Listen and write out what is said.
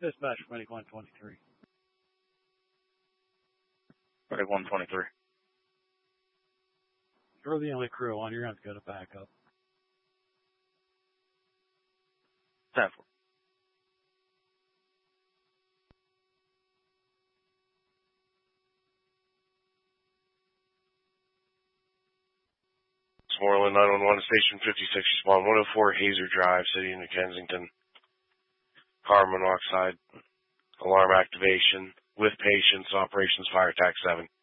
Dispatch Medic 123. Medic 123. You're the only crew on. You're going to have to go to backup. 10-4. Moreland 911 Station 56, respond 104 Hazer Drive, City of New Kensington. Carbon monoxide, alarm activation, with patients, operations, fire attack 7.